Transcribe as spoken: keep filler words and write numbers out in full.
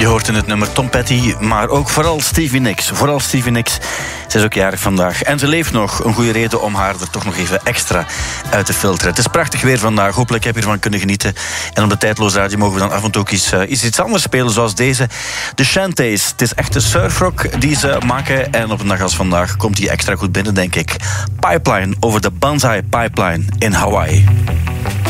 Je hoort in het nummer Tom Petty, maar ook vooral Stevie Nicks. Vooral Stevie Nicks. Ze is ook jarig vandaag. En ze leeft nog. Een goede reden om haar er toch nog even extra uit te filteren. Het is prachtig weer vandaag. Hopelijk heb je ervan kunnen genieten. En op de Tijdloos Radio mogen we dan af en toe ook iets, uh, iets anders spelen, zoals deze. De Shantays. Het is echt de surfrock die ze maken. En op een dag als vandaag komt die extra goed binnen, denk ik. Pipeline over de Banzai Pipeline in Hawaii.